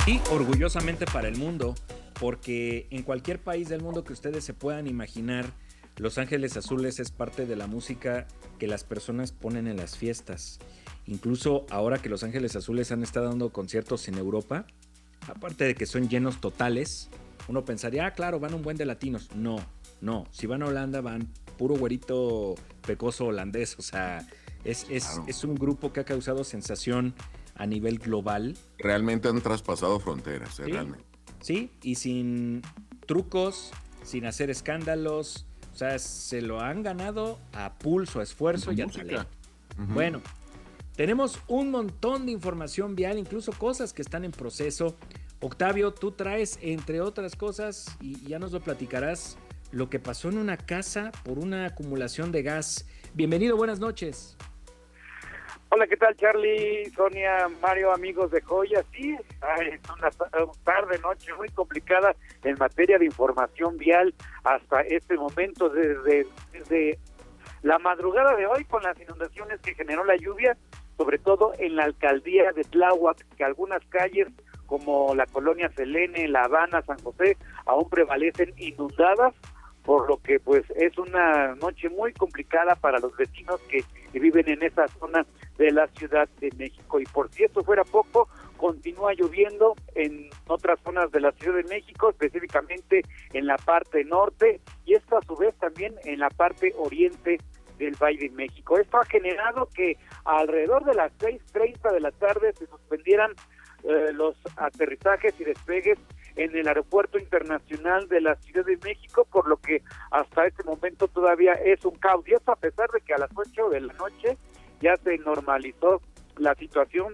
Y orgullosamente para el mundo, porque en cualquier país del mundo que ustedes se puedan imaginar, Los Ángeles Azules es parte de la música que las personas ponen en las fiestas. Incluso ahora que Los Ángeles Azules han estado dando conciertos en Europa, aparte de que son llenos totales, uno pensaría, ah, claro, van un buen de latinos. No, no, si van a Holanda van puro güerito pecoso holandés, o sea, Claro. es un grupo que ha causado sensación a nivel global. Realmente han traspasado fronteras, Sí, realmente. sí, y sin trucos, sin hacer escándalos, o sea, se lo han ganado a pulso, a En esfuerzo su y a música. talento. Ujú. Bueno, tenemos un montón de información vial, incluso cosas que están en proceso. Octavio, tú traes, entre otras cosas, y ya nos lo platicarás, lo que pasó en una casa por una acumulación de gas. Bienvenido, buenas noches. Hola, ¿qué tal, Charlie, Sonia, Mario, amigos de Joya? Sí, es una tarde, noche muy complicada en materia de información vial hasta este momento, desde la madrugada de hoy con las inundaciones que generó la lluvia, sobre todo en la alcaldía de Tláhuac, que algunas calles como la colonia Selene, La Habana, San José, aún prevalecen inundadas, por lo que pues es una noche muy complicada para los vecinos que viven en esa zona de la Ciudad de México. Y por si esto fuera poco, continúa lloviendo en otras zonas de la Ciudad de México, específicamente en la parte norte, y esto a su vez también en la parte oriente del Valle de México. Esto ha generado que alrededor de las 6:30 de la tarde se suspendieran los aterrizajes y despegues en el Aeropuerto Internacional de la Ciudad de México, por lo que hasta este momento todavía es un caos. Y esto a pesar de que a las 8 de la noche ya se normalizó la situación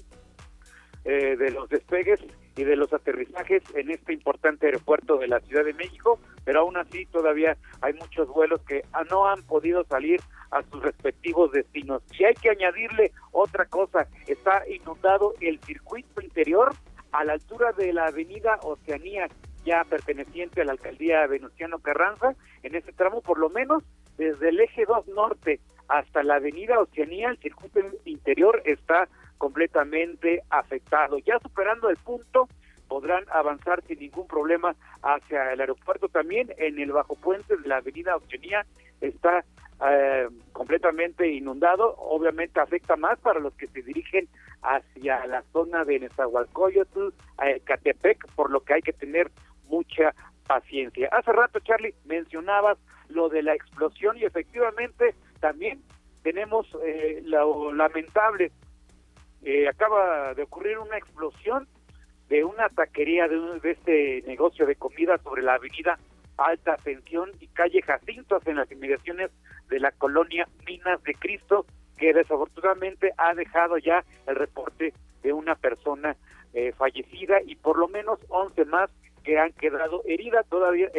de los despegues y de los aterrizajes en este importante aeropuerto de la Ciudad de México, pero aún así todavía hay muchos vuelos que no han podido salir a sus respectivos destinos. Y hay que añadirle otra cosa, está inundado el circuito interior a la altura de la avenida Oceanía, ya perteneciente a la alcaldía Venustiano Carranza. En ese tramo, por lo menos desde el eje 2 norte hasta la avenida Oceanía, el circuito interior está completamente afectado. Ya superando el punto, podrán avanzar sin ningún problema hacia el aeropuerto. También en el bajo puente de la avenida Oceanía está completamente inundado. Obviamente afecta más para los que se dirigen hacia la zona de Nezahualcóyotl, Catepec, por lo que hay que tener mucha paciencia. Hace rato, Charlie, mencionabas lo de la explosión y efectivamente también tenemos lo lamentable. Acaba de ocurrir una explosión de una taquería de este negocio de comida sobre la avenida Alta Tensión y calle Jacintos, en las inmediaciones de la colonia Minas de Cristo, que desafortunadamente ha dejado ya el reporte de una persona fallecida y por lo menos 11 más que han quedado heridas todavía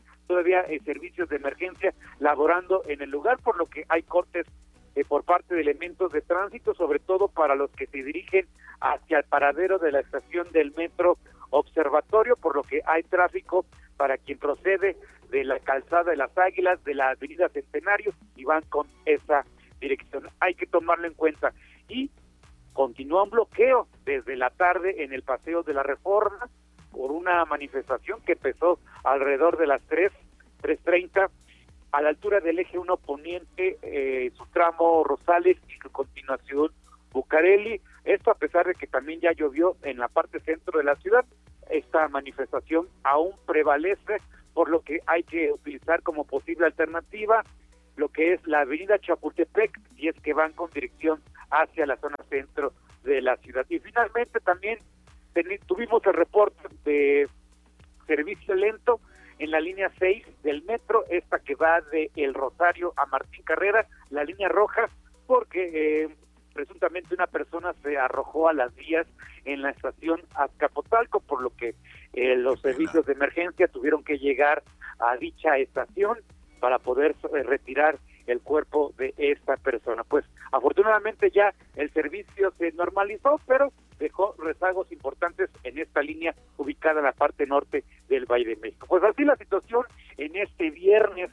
en servicios de emergencia laborando en el lugar, por lo que hay cortes por parte de elementos de tránsito, sobre todo para los que se dirigen hacia el paradero de la estación del metro Observatorio, por lo que hay tráfico para quien procede de la calzada de las Águilas, de la avenida Centenario, y van con esa dirección. Hay que tomarlo en cuenta. Y continúa un bloqueo desde la tarde en el Paseo de la Reforma por una manifestación que empezó alrededor de las 3:30 a la altura del eje 1 poniente, su tramo Rosales y su continuación Bucareli. Esto a pesar de que también ya llovió en la parte centro de la ciudad. Esta manifestación aún prevalece, por lo que hay que utilizar como posible alternativa lo que es la avenida Chapultepec, si es que van con dirección hacia la zona centro de la ciudad. Y finalmente también tuvimos el reporte de servicio lento en la línea 6 del metro, esta que va de El Rosario a Martín Carrera, la línea roja, porque presuntamente una persona se arrojó a las vías en la estación Azcapotzalco, por lo que los servicios de emergencia tuvieron que llegar a dicha estación para poder retirar el cuerpo de esta persona. Pues afortunadamente ya el servicio se normalizó, pero dejó rezagos importantes en esta línea ubicada en la parte norte del Valle de México. Pues así la situación en este viernes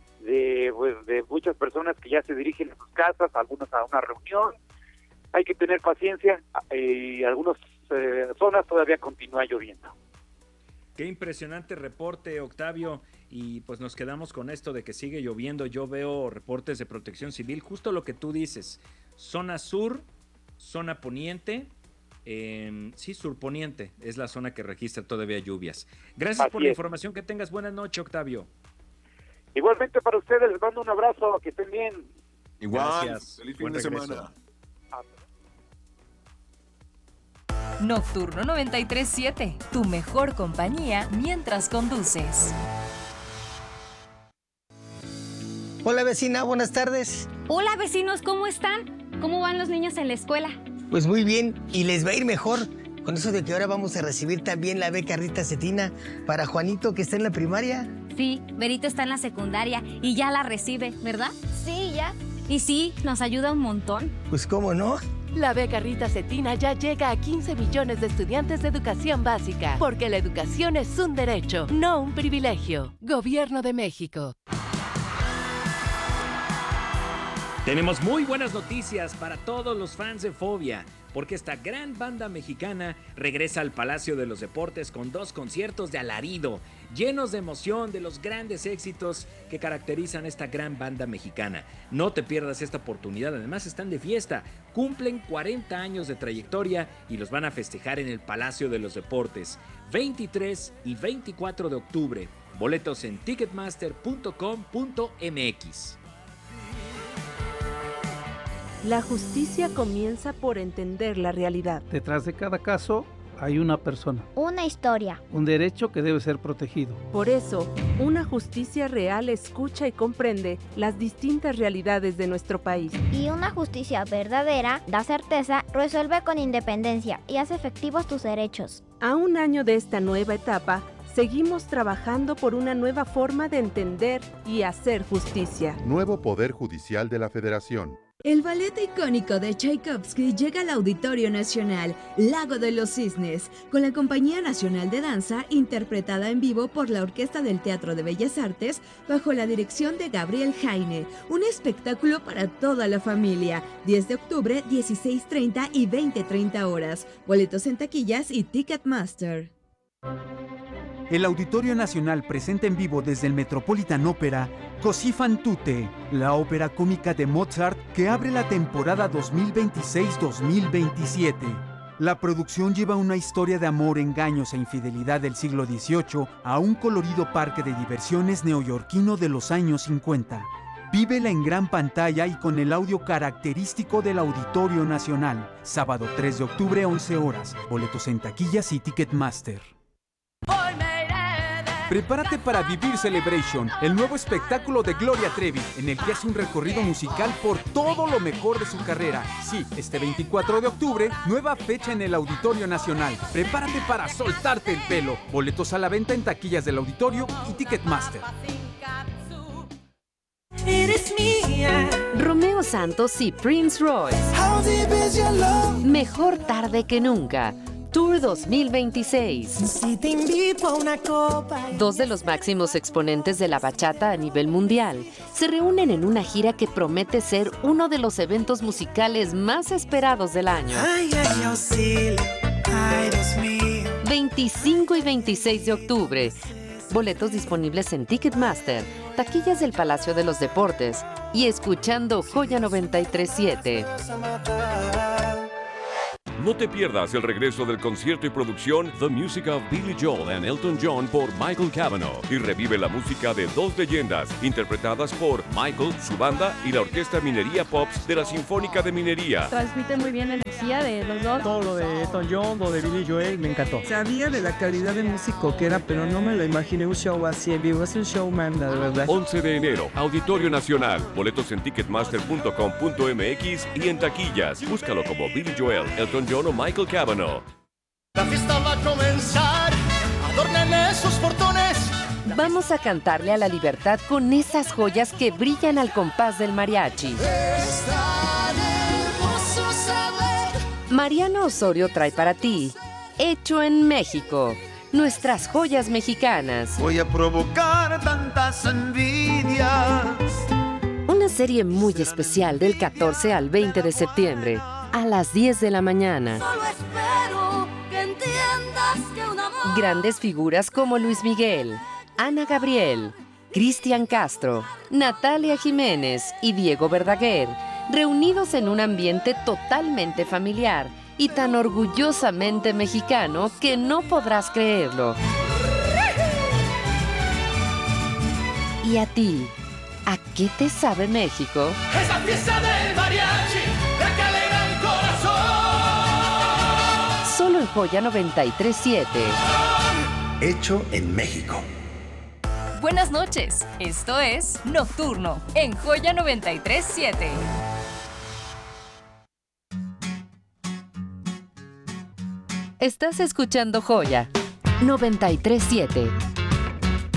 de muchas personas que ya se dirigen a sus casas, algunos a una reunión. Hay que tener paciencia, algunos zonas todavía continúa lloviendo. Qué impresionante reporte, Octavio, y pues nos quedamos con esto de que sigue lloviendo. Yo veo reportes de Protección Civil, justo lo que tú dices, zona sur, zona poniente, sí, surponiente es la zona que registra todavía lluvias. Gracias por la información, que tengas buena noche, Octavio. Igualmente para ustedes, les mando un abrazo, que estén bien. Igual, gracias. Feliz fin de semana. Nocturno 93.7, tu mejor compañía mientras conduces. Hola vecina, buenas tardes. Hola vecinos, ¿cómo están? ¿Cómo van los niños en la escuela? Pues muy bien, y les va a ir mejor con eso de que ahora vamos a recibir también la beca Rita Cetina para Juanito, que está en la primaria. Sí, Berito está en la secundaria y ya la recibe, ¿verdad? Sí, ya. Y sí, nos ayuda un montón. Pues cómo no. La beca Rita Cetina ya llega a 15 millones de estudiantes de educación básica, porque la educación es un derecho, no un privilegio. Gobierno de México. Tenemos muy buenas noticias para todos los fans de Fobia, porque esta gran banda mexicana regresa al Palacio de los Deportes con 2 conciertos de alarido, llenos de emoción, de los grandes éxitos que caracterizan esta gran banda mexicana. No te pierdas esta oportunidad, además están de fiesta, cumplen 40 años de trayectoria y los van a festejar en el Palacio de los Deportes, 23 y 24 de octubre. Boletos en ticketmaster.com.mx. La justicia comienza por entender la realidad. Detrás de cada caso hay una persona. Una historia. Un derecho que debe ser protegido. Por eso, una justicia real escucha y comprende las distintas realidades de nuestro país. Y una justicia verdadera da certeza, resuelve con independencia y hace efectivos tus derechos. A un año de esta nueva etapa, seguimos trabajando por una nueva forma de entender y hacer justicia. Nuevo Poder Judicial de la Federación. El ballet icónico de Tchaikovsky llega al Auditorio Nacional, Lago de los Cisnes, con la Compañía Nacional de Danza, interpretada en vivo por la Orquesta del Teatro de Bellas Artes, bajo la dirección de Gabriel Jaine. Un espectáculo para toda la familia. 10 de octubre, 16:30 y 20:30 horas. Boletos en taquillas y Ticketmaster. El Auditorio Nacional presenta en vivo desde el Metropolitan Opera Così fan tutte, la ópera cómica de Mozart que abre la temporada 2026-2027. La producción lleva una historia de amor, engaños e infidelidad del siglo XVIII a un colorido parque de diversiones neoyorquino de los años 50. Vívela en gran pantalla y con el audio característico del Auditorio Nacional. Sábado 3 de octubre, 11 horas. Boletos en taquillas y Ticketmaster. Prepárate para vivir Celebration, el nuevo espectáculo de Gloria Trevi, en el que hace un recorrido musical por todo lo mejor de su carrera. Sí, este 24 de octubre, nueva fecha en el Auditorio Nacional. Prepárate para soltarte el pelo. Boletos a la venta en taquillas del Auditorio y Ticketmaster. Romeo Santos y Prince Royce. Mejor tarde que nunca. Tour 2026. Si te invito a una copa. 2 de los máximos exponentes de la bachata a nivel mundial se reúnen en una gira que promete ser uno de los eventos musicales más esperados del año. Ay, ay, auxilio. Ay, Dios mío. 25 y 26 de octubre. Boletos disponibles en Ticketmaster, taquillas del Palacio de los Deportes y escuchando Joya 93.7. No te pierdas el regreso del concierto y producción The Music of Billy Joel and Elton John por Michael Cavanaugh y revive la música de 2 leyendas interpretadas por Michael, su banda y la Orquesta Minería Pops de la Sinfónica de Minería. Transmite muy bien la energía de los dos. Todo lo de Elton John, lo de Billy Joel, me encantó. Sabía de la calidad de músico que era, pero no me lo imaginé un show así en vivo. Es un showman, la verdad. 11 de enero, Auditorio Nacional. Boletos en ticketmaster.com.mx y en taquillas. Búscalo como Billy Joel, Elton John o Michael Cavanaugh. La fiesta va a comenzar, adornen esos portones. Vamos a cantarle a la libertad con esas joyas que brillan al compás del mariachi. Es tan hermoso saber. Mariano Osorio trae para ti Hecho en México, nuestras joyas mexicanas. Voy a provocar tantas envidias. Una serie muy especial del 14 al 20 de septiembre, a las 10 de la mañana. Solo espero Grandes figuras como Luis Miguel, Ana Gabriel, Cristian Castro, Natalia Jiménez y Diego Verdaguer, reunidos en un ambiente totalmente familiar y tan orgullosamente mexicano que no podrás creerlo. ¿Y a ti? ¿A qué te sabe México? Es la fiesta del mariachi, la que alegra el corazón. Solo en Joya 93.7. Hecho en México. Buenas noches, esto es Nocturno en Joya 93.7. Estás escuchando Joya 93.7.